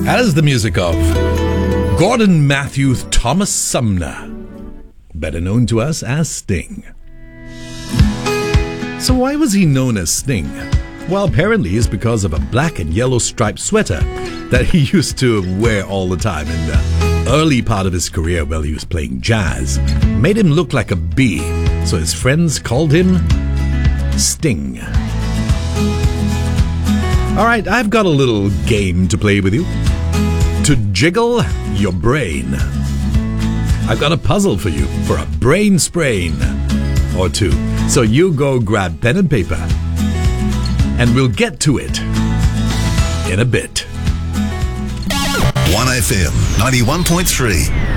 That is the music of Gordon Matthew Thomas Sumner, better known to us as Sting. So why was he known as Sting? Well, apparently it's because of a black and yellow striped sweater that he used to wear all the time in the early part of his career while he was playing jazz. Made him look like a bee, so his friends called him Sting. Alright, I've got a little game to play with you. To jiggle your brain. I've got a puzzle for you for a brain sprain or two. So you go grab pen and paper and we'll get to it in a bit. 1FM 91.3